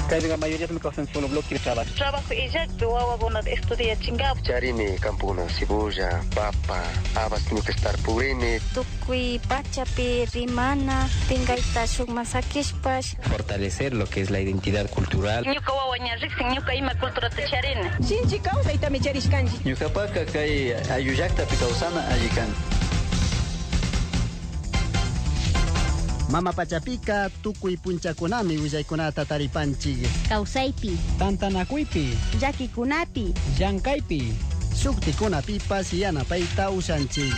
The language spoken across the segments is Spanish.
la mayoría de mi causa en solo bloque de trabajo. Trabajo y ya tuvo una estudia chingado. Charini, campuna, cebolla, papa, habas tiene que estar purine. Tukui, pachapi, rimana, tingaita, shukmasakishpash. Fortalecer lo que es la identidad cultural. Ñuka wawaña rixin, ñuka ima cultura tacharina. Sinchi causa itami charishkanji. Ñuka paka kay ayuyakta pikausana ayikan. Mama Pachapika, Tukui Punchakunami, Willaykunata Taripanchi. Kausaipi. Tantanakuipi. Yakikunapi. Llankaipi. Suktikuna pipas yanapaita usanchi.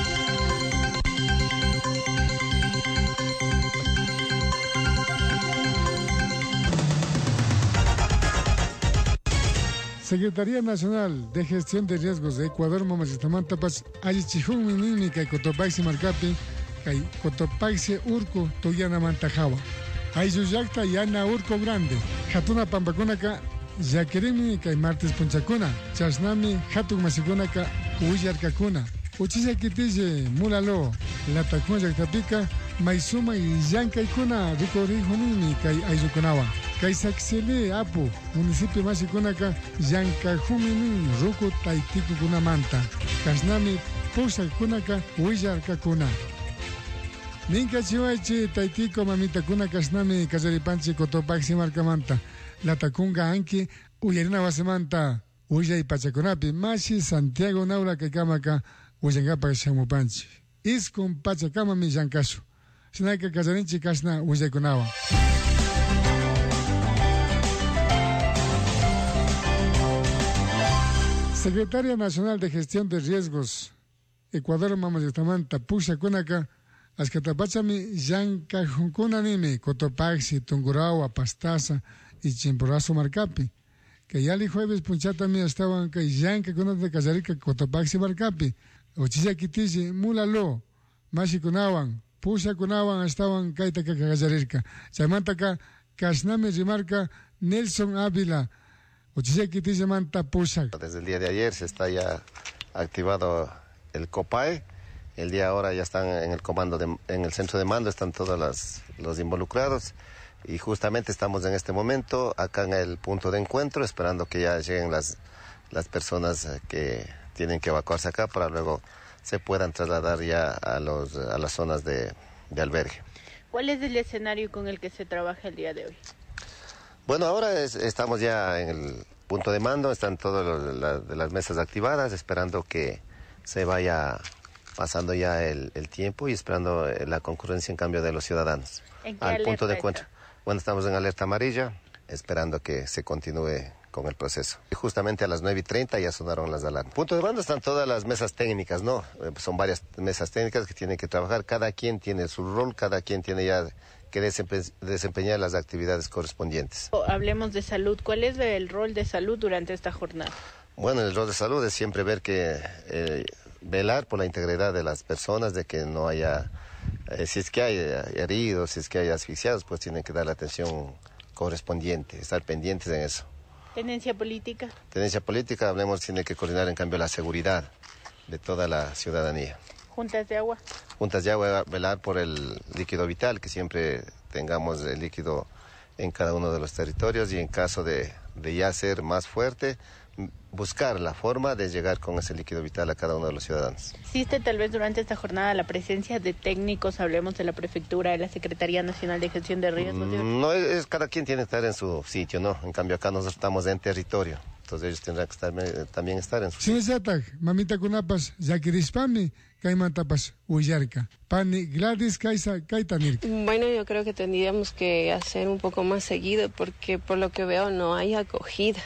Secretaría Nacional de Gestión de Riesgos de Ecuador, Mamachistamantapas, Ayichijun Minimi, Kaikotopaxi Marcapi, Kaikotopaxi Urco, Tuyana Mantajawa. Ayuyacta Yana Urco Grande, Hatuna Pampacunaca, Yaquerimi, Kai Martes Punchacuna, Chasnami, Hatuk Masicunaka, Uyarcacuna, Uchisa Kitije, Mulalo, Latacuna Yactapica, Maizuma y Yancaicuna, Ricori Junimi, Kai Ayucunawa. Kaisaxele Apu, municipio Masicunaca, Yancajuminin, Ruco Taiticu Manta, Casnami, Pusa Cunaca, Huillarcacuna. Ninca Chihuachi, Taitico, Mamita Cuna, Casnami, Casaripanchi, Cotopaxi, Marcamanta, Latacunga, Anki, Uyarina Basemanta, Uya y Pachacunapi, Mashi, Santiago, Naula, Cacamaca, Uyangapa, Chamupanchi. Iscom Pachacama, mi Yancasu. Sinaka Casarinchi, Casna, Uyacunawa. Secretaria Nacional de Gestión de Riesgos, Ecuador, Mamayatamanta, Puxa Cunaca, Azcatapachami, Yancajunkunanimi, Cotopaxi, Tungurahua, Pastaza y Chimporazo Marcapi, que ya el jueves Punchatami estaban que Yancajunata de Casarica, Cotopaxi Marcapi, Ochisa Kitisi, Mulalo, Mashikunawan, Puxa Kunawan estaban Kaitaka Casarica, Chamantaka, Casnami Rimarca, Nelson Ávila, Desde el día de ayer se está ya activado el COPAE. El día ahora ya están en el comando, en el centro de mando, están todos los involucrados. Y justamente estamos en este momento acá en el punto de encuentro, esperando que ya lleguen las personas que tienen que evacuarse acá para luego se puedan trasladar ya a las zonas de albergue. ¿Cuál es el escenario con el que se trabaja el día de hoy? Bueno, ahora estamos ya en el punto de mando, están todas las mesas activadas, esperando que se vaya pasando ya el tiempo y esperando la concurrencia en cambio de los ciudadanos. ¿En qué al punto de alerta encuentro. Bueno, estamos en alerta amarilla, esperando que se continúe con el proceso. Y justamente a las 9:30 ya sonaron las alarmas. Punto de mando están todas las mesas técnicas, ¿no? Son varias mesas técnicas que tienen que trabajar, cada quien tiene su rol, cada quien tiene ya que desempeñar las actividades correspondientes. Hablemos de salud. ¿Cuál es el rol de salud durante esta jornada? Bueno, el rol de salud es siempre ver que velar por la integridad de las personas, de que no haya, si es que hay heridos, si es que hay asfixiados, pues tienen que dar la atención correspondiente, estar pendientes en eso. ¿Tendencia política? Tendencia política, hablemos, tiene que coordinar en cambio la seguridad de toda la ciudadanía. ¿Juntas de agua? Juntas de agua, velar por el líquido vital, que siempre tengamos el líquido en cada uno de los territorios y en caso de ya ser más fuerte, buscar la forma de llegar con ese líquido vital a cada uno de los ciudadanos. ¿Existe tal vez durante esta jornada la presencia de técnicos, hablemos de la Prefectura, de la Secretaría Nacional de Gestión de Riesgos? No, cada quien tiene que estar en su sitio, ¿no? En cambio acá nosotros estamos en territorio. Entonces ellos tendrán que también estar en su sitio. Mamita Kunapas, Yakirispami, Kaimantapas, Uyarca, Pani, Gladys, Kaisa, Kaitanir. Bueno, yo creo que tendríamos que hacer un poco más seguido porque por lo que veo no hay acogida.